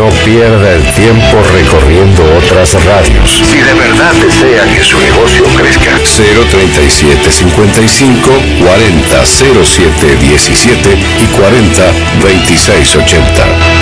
No pierda el tiempo recorriendo otras radios. Si de verdad desea que su negocio crezca. 037-55 40 07 17 y 40 26 80.